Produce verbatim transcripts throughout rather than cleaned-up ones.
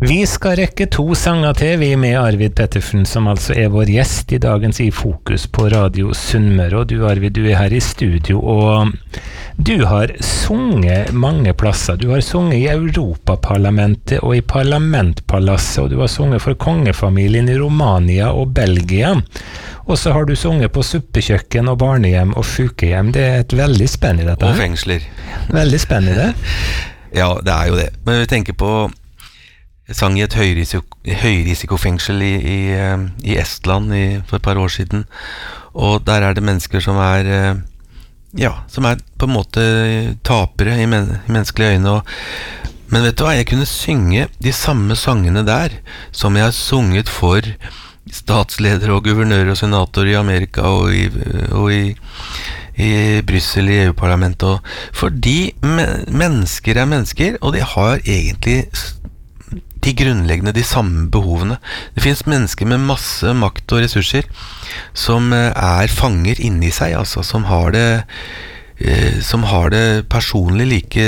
Vi skal rekke to sanger til, vi med Arvid Pettersen, som altså er vår gjest i dagens I Fokus på Radio Sunnmøre. Og du, Arvid, du er her i studio, og du har sunget mange plasser. Du har sunget i Europaparlamentet og i Parlamentpalasset, og du har sunget for kongefamilien i Romania og Belgia. Og så har du sunget på suppekjøkken og barnehjem og sykehjem. Det er et veldig spennende dette. Og fengsler. Veldig spennende. Ja, det er jo det. Men vi tenker på Jeg sang i et høyrisiko, høyrisikofengsel i, i, i Estland i, for et par år siden, og der er det mennesker som er ja, som er på en måte tapere i, men, i menneskelige øyne. Og, men vet du hva, jeg kunne synge de samme sangene der som jeg har sunget for statsledere og guvernører og senatorer i Amerika og i, og i, i Brussel i EU-parlamentet. Fordi men, mennesker er mennesker, og de har egentlig de grunnleggende, de samme behovene. Det finnes mennesker med masse makt og ressurser som er fanger inni seg, altså som har det eh, som har det personlig like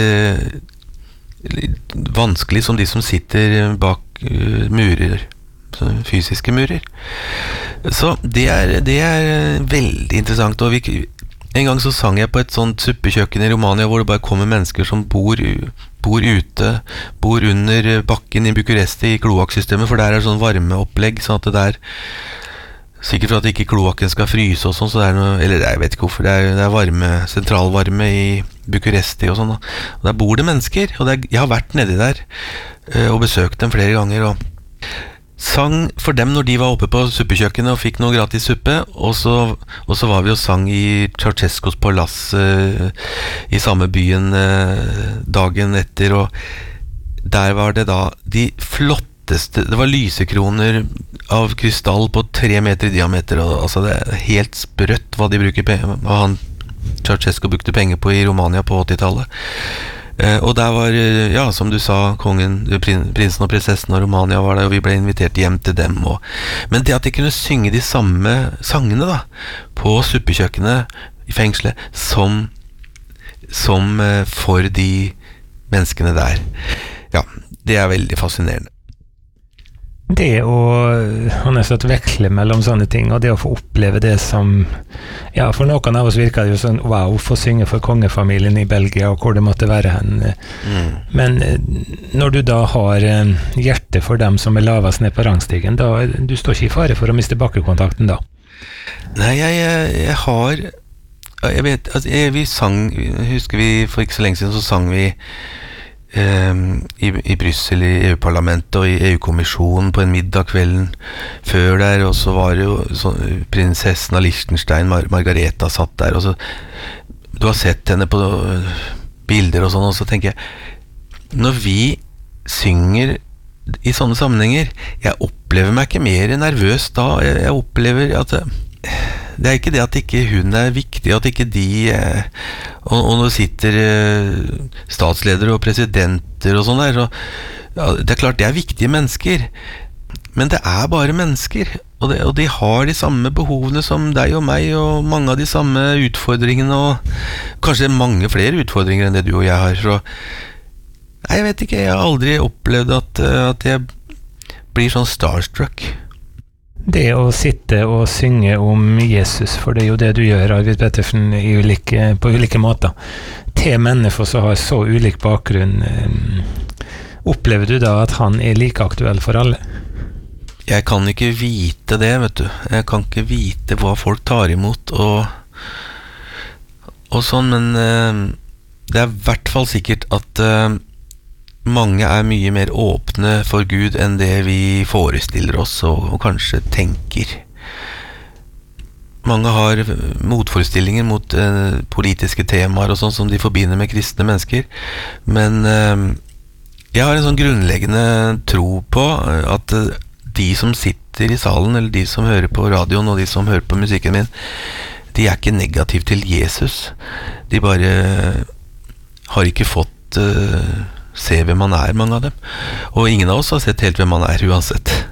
vanskelig som de som sitter bak uh, murer, fysiske murer. Så det er, det er veldig interessant, og vi en gang så sang jeg på et sånt suppekjøkken i Romania hvor det bare kommer mennesker som bor, bor ute, bor under bakken i Bucuresti i kloakksystemet, for der er det sånn varmeopplegg, sånn at det der sikkert for at ikke kloakken skal fryse og sånn, så det er noe, eller jeg vet ikke hvorfor, det er, det er varme, sentralvarme i Bucuresti og sånn, og der bor det mennesker, og det er, jeg har vært nedi der og besøkt dem flere ganger, og sang for dem når de var oppe på suppekjøkkenet og fikk noe gratis suppe, og så, og så var vi og sang i Ceausescus palass uh, i samme byen uh, dagen etter, og der var det da de flotteste, det var lysekroner av krystall på tre meter i diameter, og altså det er helt sprøtt hva de bruker penger, hva han Ceausescu brukte penger på i Romania på åttitallet. Uh, og der var, uh, ja, som du sa, kongen, prin, prinsen og prinsessen og Romania var der, og vi ble invitert hjem til dem. Og, men det at de kunne synge de samme sangene da, på suppekjøkkenet i fengselet, som, som uh, for de menneskene der, ja, det er veldig fascinerende. Det å, han er så veksle mellom sånne ting, og det å få oppleve det som, ja, for noen av oss virker det jo sånn, wow, få synge for kongefamilien i Belgia, og hvor det måtte være hen. Mm. Men når du da har hjerte for dem som er lavest ned på rangstigen, da, du står ikke i fare for å miste bakkekontakten da? Nei, jeg, jeg, jeg har, jeg vet, altså, jeg, vi sang, husker vi, for ikke så lenge siden så sang vi Um, i, i Brussel, i EU-parlamentet og i EU-kommisjonen på en middag kvelden før der, og så var det jo så, prinsessen av Liechtenstein, Mar Margareta satt der, og så du har sett henne på uh, bilder og sånn, og så tenker jeg når vi synger i sånne sammenhenger, jeg opplever meg ikke mer nervøs da, jeg, jeg opplever at uh, det er ikke det at ikke hun er viktig, at ikke de eh, og, og nå sitter eh, statsledere og presidenter og sånn der, og, ja, det er klart det er viktige mennesker, men det er bare mennesker, og, det, og de har de samme behovene som deg og meg, og mange av de samme utfordringene, og kanskje mange flere utfordringer enn det du og jeg har, så nei, jeg vet ikke, jeg har aldri opplevd at, at jeg blir sånn starstruck. Det å sitte og synge om Jesus, for det er jo det du gjør, Arvid Pettersen, i ulike, på ulike måter, til mennesker som har så ulik bakgrunn, opplever du da at han er like aktuell for alle? Jeg kan ikke vite det, vet du. Jeg kan ikke vite hva folk tar imot, og, og sånn, men uh, det er i hvert fall sikkert at uh, mange er mye mer åpne for Gud enn det vi forestiller oss og, og kanskje tenker. Mange har motforestillinger mot eh, politiske temaer og sånn som de forbinder med kristne mennesker, men eh, jeg har en sånn grunnleggende tro på at eh, de som sitter i salen, eller de som hører på radioen og de som hører på musikken min, de er ikke negativ til Jesus. De bare har ikke fått eh, se hvem man er, mange av dem. Og ingen av oss har sett helt hvem man er uansett.